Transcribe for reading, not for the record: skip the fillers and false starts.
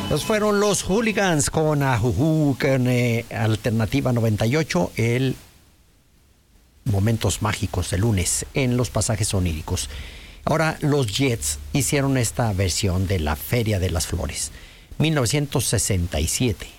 Los fueron los Hooligans con Ajujú, con Alternativa 98, el Momentos Mágicos de lunes en los pasajes oníricos. Ahora los Jets hicieron esta versión de la Feria de las Flores, 1967.